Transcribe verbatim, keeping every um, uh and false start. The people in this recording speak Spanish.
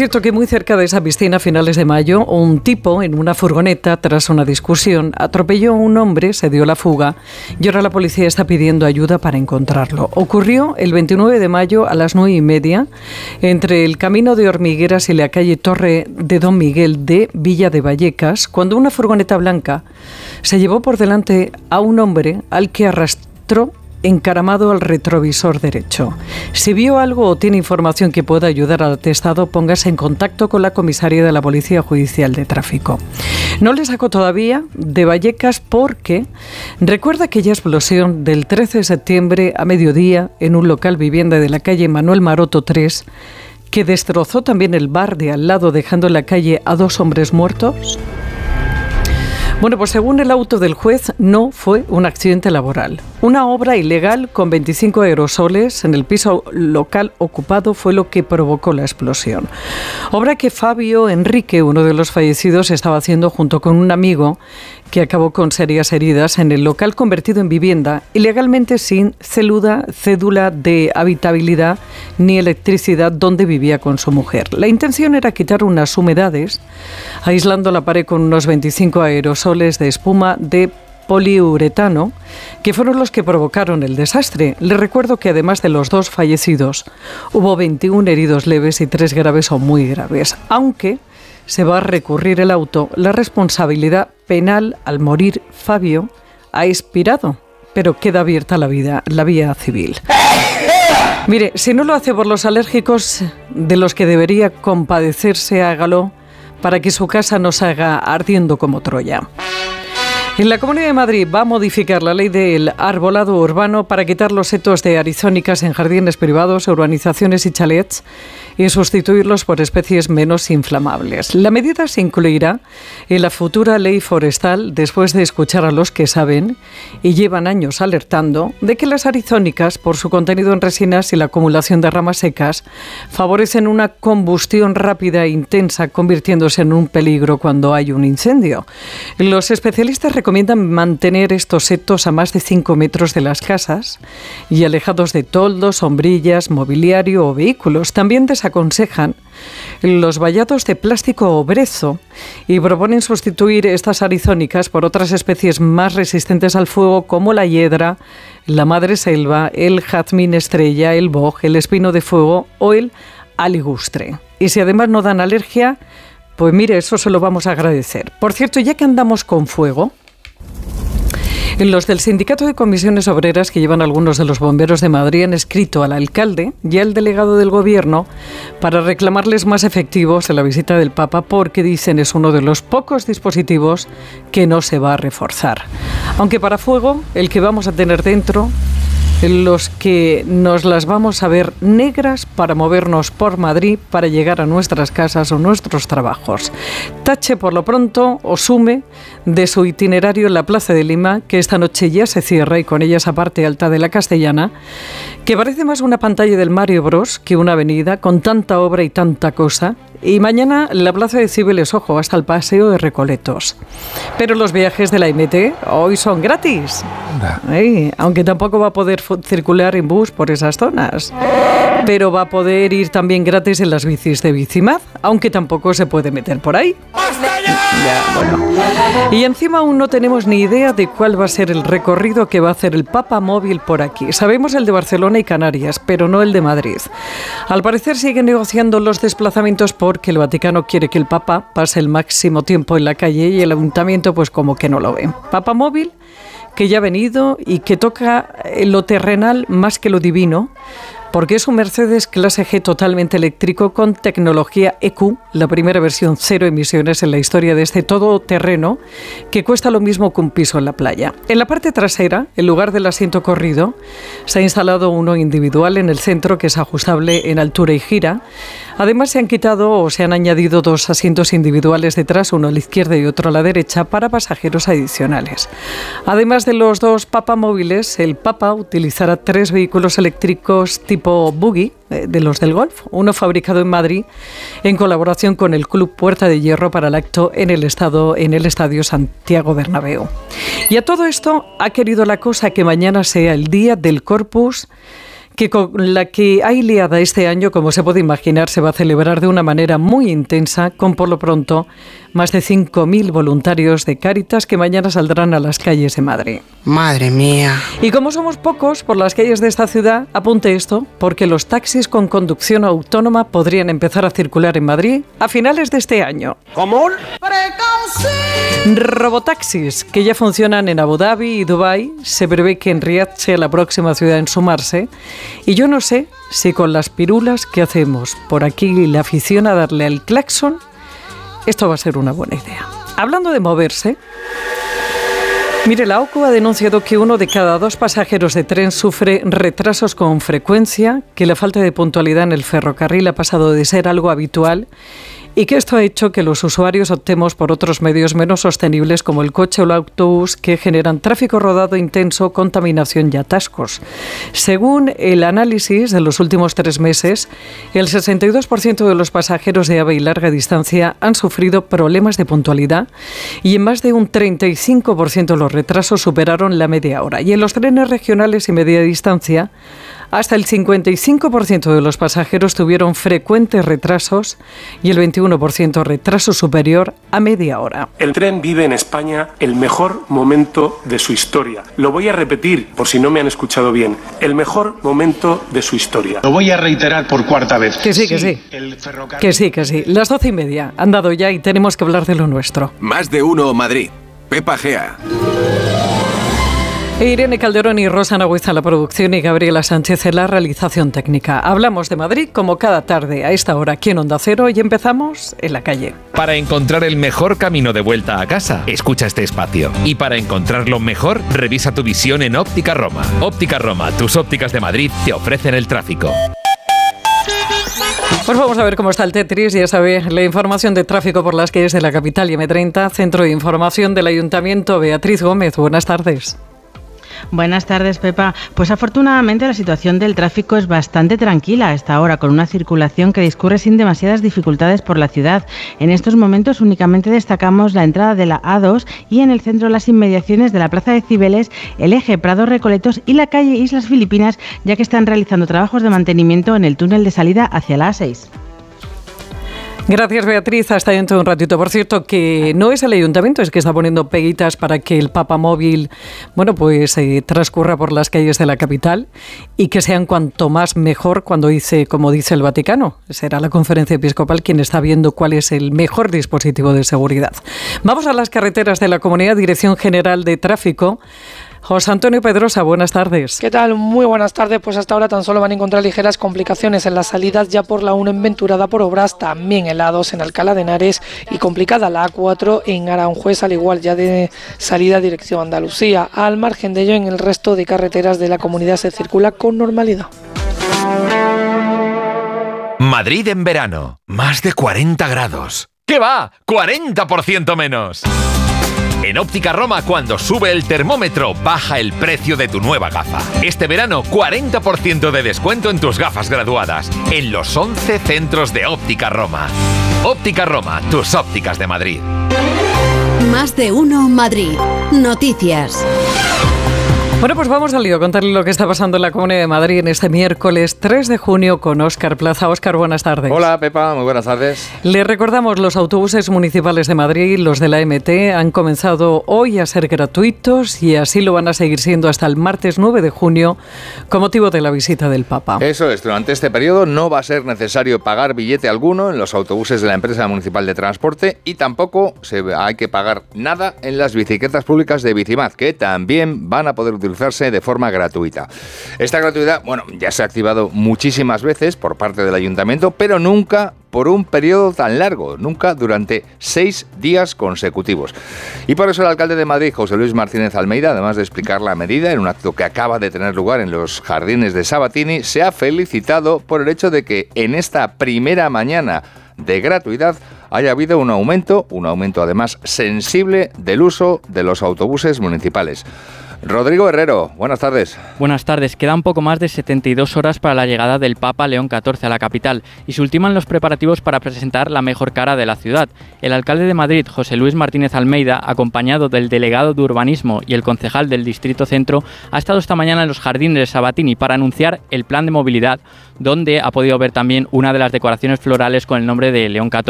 cierto que muy cerca de esa piscina a finales de mayo, un tipo en una furgoneta, tras una discusión, atropelló a un hombre, se dio la fuga y ahora la policía está pidiendo ayuda para encontrarlo. Ocurrió el veintinueve de mayo a las nueve y media entre el Camino de Hormigueras y la calle Torre de Don Miguel de Villa de Vallecas, cuando una furgoneta blanca se llevó por delante a un hombre al que arrastró encaramado al retrovisor derecho. Si vio algo o tiene información que pueda ayudar al atestado, póngase en contacto con la comisaría de la Policía Judicial de Tráfico. No le saco todavía de Vallecas porque recuerda aquella explosión del trece de septiembre a mediodía en un local vivienda de la calle Manuel Maroto tres, que destrozó también el bar de al lado, dejando en la calle a dos hombres muertos. Bueno, pues según el auto del juez, no fue un accidente laboral. Una obra ilegal con veinticinco aerosoles en el piso local ocupado fue lo que provocó la explosión. Obra que Fabio Enrique, uno de los fallecidos, estaba haciendo junto con un amigo que acabó con serias heridas en el local convertido en vivienda, ilegalmente sin cédula, cédula de habitabilidad ni electricidad, donde vivía con su mujer. La intención era quitar unas humedades, aislando la pared con unos veinticinco aerosoles de espuma de poliuretano, que fueron los que provocaron el desastre. Les recuerdo que además de los dos fallecidos, hubo veintiún heridos leves y tres graves o muy graves, aunque se va a recurrir el auto. La responsabilidad penal al morir Fabio ha expirado, pero queda abierta la, vida, la vía civil. Mire, si no lo hace por los alérgicos de los que debería compadecerse, hágalo para que su casa no se haga ardiendo como Troya. En la Comunidad de Madrid va a modificar la ley del arbolado urbano para quitar los setos de arizónicas en jardines privados, urbanizaciones y chalets y sustituirlos por especies menos inflamables. La medida se incluirá en la futura ley forestal después de escuchar a los que saben y llevan años alertando de que las arizónicas, por su contenido en resinas y la acumulación de ramas secas, favorecen una combustión rápida e intensa, convirtiéndose en un peligro cuando hay un incendio. Los especialistas recomiendan mantener estos setos a más de cinco metros de las casas y alejados de toldos, sombrillas, mobiliario o vehículos. También desaconsejan los vallados de plástico o brezo y proponen sustituir estas arizónicas por otras especies más resistentes al fuego, como la hiedra, la madreselva, el jazmín estrella, el boj, el espino de fuego o el aligustre. Y si además no dan alergia, pues mire, eso se lo vamos a agradecer. Por cierto, ya que andamos con fuego, los del Sindicato de Comisiones Obreras, que llevan algunos de los bomberos de Madrid, han escrito al alcalde y al delegado del Gobierno para reclamarles más efectivos en la visita del Papa, porque dicen es uno de los pocos dispositivos que no se va a reforzar. Aunque para fuego, el que vamos a tener dentro, los que nos las vamos a ver negras para movernos por Madrid, para llegar a nuestras casas o nuestros trabajos. Tache por lo pronto o sume de su itinerario en la Plaza de Lima, que esta noche ya se cierra, y con ella esa parte alta de la Castellana, que parece más una pantalla del Mario Bros que una avenida, con tanta obra y tanta cosa. Y mañana la Plaza de Cibeles, ojo, hasta el Paseo de Recoletos. Pero los viajes de la M T hoy son gratis. Ay, aunque tampoco va a poder circular en bus por esas zonas. Pero va a poder ir también gratis en las bicis de Bicimad, aunque tampoco se puede meter por ahí. Ya, bueno. Y encima aún no tenemos ni idea de cuál va a ser el recorrido que va a hacer el Papa móvil por aquí. Sabemos el de Barcelona y Canarias, pero no el de Madrid. Al parecer siguen negociando los desplazamientos porque el Vaticano quiere que el Papa pase el máximo tiempo en la calle y el Ayuntamiento pues como que no lo ve. Papa móvil, que ya ha venido y que toca lo terrenal más que lo divino, porque es un Mercedes clase G totalmente eléctrico con tecnología E Q, la primera versión cero emisiones en la historia de este todoterreno, que cuesta lo mismo que un piso en la playa. En la parte trasera, en lugar del asiento corrido, se ha instalado uno individual en el centro que es ajustable en altura y gira. Además se han quitado o se han añadido dos asientos individuales detrás, uno a la izquierda y otro a la derecha, para pasajeros adicionales. Además de los dos papamóviles, el Papa utilizará tres vehículos eléctricos tipo buggy, de los del golf, uno fabricado en Madrid en colaboración con el Club Puerta de Hierro para el acto en el, estado, en el Estadio Santiago Bernabéu. Y a todo esto ha querido la cosa que mañana sea el día del Corpus, que con la que hay liada este año, como se puede imaginar, se va a celebrar de una manera muy intensa, con por lo pronto más de cinco mil voluntarios de Cáritas que mañana saldrán a las calles de Madrid. Madre mía. Y como somos pocos por las calles de esta ciudad, apunte esto, porque los taxis con conducción autónoma podrían empezar a circular en Madrid a finales de este año. ¿Cómo? Robotaxis, que ya funcionan en Abu Dhabi y Dubái, se prevé que en Riad sea la próxima ciudad en sumarse. Y yo no sé si con las pirulas que hacemos por aquí la afición a darle al claxon, esto va a ser una buena idea. Hablando de moverse, mire, la O C U ha denunciado que uno de cada dos pasajeros de tren sufre retrasos con frecuencia, que la falta de puntualidad en el ferrocarril ha pasado de ser algo habitual y que esto ha hecho que los usuarios optemos por otros medios menos sostenibles como el coche o el autobús, que generan tráfico rodado intenso, contaminación y atascos. Según el análisis de los últimos tres meses, el sesenta y dos por ciento de los pasajeros de AVE y larga distancia han sufrido problemas de puntualidad y en más de un treinta y cinco por ciento los retrasos superaron la media hora. Y en los trenes regionales y media distancia, hasta el cincuenta y cinco por ciento de los pasajeros tuvieron frecuentes retrasos y el veintiuno por ciento retraso superior a media hora. El tren vive en España el mejor momento de su historia. Lo voy a repetir por si no me han escuchado bien. El mejor momento de su historia. Lo voy a reiterar por cuarta vez. Que sí, que sí. El ferrocarril... Que sí, que sí. Las doce y media han dado ya y tenemos que hablar de lo nuestro. Más de uno Madrid. Pepa Gea. Irene Calderón y Rosa Nagüiza en la producción y Gabriela Sánchez en la realización técnica. Hablamos de Madrid como cada tarde a esta hora aquí en Onda Cero y empezamos en la calle. Para encontrar el mejor camino de vuelta a casa, escucha este espacio. Y para encontrarlo mejor, revisa tu visión en Óptica Roma. Óptica Roma, tus ópticas de Madrid te ofrecen el tráfico. Pues vamos a ver cómo está el Tetris. Ya sabe, la información de tráfico por las calles de la capital y eme treinta, Centro de Información del Ayuntamiento. Beatriz Gómez, buenas tardes. Buenas tardes, Pepa. Pues afortunadamente la situación del tráfico es bastante tranquila a esta hora, con una circulación que discurre sin demasiadas dificultades por la ciudad. En estos momentos únicamente destacamos la entrada de la A dos y en el centro las inmediaciones de la Plaza de Cibeles, el eje Prado Recoletos y la calle Islas Filipinas, ya que están realizando trabajos de mantenimiento en el túnel de salida hacia la A seis. Gracias, Beatriz. Hasta dentro de un ratito. Por cierto, que no es el ayuntamiento, es que está poniendo peguitas para que el papamóvil, bueno, pues eh, transcurra por las calles de la capital y que sean cuanto más mejor cuando dice, como dice el Vaticano. Será la Conferencia Episcopal quien está viendo cuál es el mejor dispositivo de seguridad. Vamos a las carreteras de la Comunidad, Dirección General de Tráfico. José Antonio Pedrosa, buenas tardes. ¿Qué tal? Muy buenas tardes. Pues hasta ahora tan solo van a encontrar ligeras complicaciones en las salidas ya por la uno en Venturada por obras, también en la A dos en Alcalá de Henares y complicada la A cuatro en Aranjuez, al igual ya de salida dirección Andalucía. Al margen de ello, en el resto de carreteras de la comunidad se circula con normalidad. Madrid en verano, más de cuarenta grados. ¿Qué va? ¡cuarenta por ciento menos! En Óptica Roma, cuando sube el termómetro, baja el precio de tu nueva gafa. Este verano, cuarenta por ciento de descuento en tus gafas graduadas, en los once centros de Óptica Roma. Óptica Roma, tus ópticas de Madrid. Más de uno Madrid. Noticias. Bueno, pues vamos al lío, contarle lo que está pasando en la Comunidad de Madrid en este miércoles tres de junio con Óscar Plaza. Óscar, buenas tardes. Hola, Pepa, muy buenas tardes. Le recordamos, los autobuses municipales de Madrid, los de la eme te, han comenzado hoy a ser gratuitos y así lo van a seguir siendo hasta el martes nueve de junio con motivo de la visita del Papa. Eso es, durante este periodo no va a ser necesario pagar billete alguno en los autobuses de la empresa municipal de transporte y tampoco se, hay que pagar nada en las bicicletas públicas de Bicimad, que también van a poder utilizar de forma gratuita. Esta gratuidad, bueno, ya se ha activado muchísimas veces por parte del ayuntamiento, pero nunca por un periodo tan largo, nunca durante seis días consecutivos. Y por eso el alcalde de Madrid, José Luis Martínez Almeida, además de explicar la medida en un acto que acaba de tener lugar en los jardines de Sabatini, se ha felicitado por el hecho de que en esta primera mañana de gratuidad haya habido un aumento, un aumento además sensible del uso de los autobuses municipales. Rodrigo Herrero, buenas tardes. Buenas tardes. Quedan poco más de setenta y dos horas para la llegada del Papa León catorce a la capital y se ultiman los preparativos para presentar la mejor cara de la ciudad. El alcalde de Madrid, José Luis Martínez Almeida, acompañado del delegado de urbanismo y el concejal del Distrito Centro, ha estado esta mañana en los jardines de Sabatini para anunciar el plan de movilidad, donde ha podido ver también una de las decoraciones florales con el nombre de León catorce.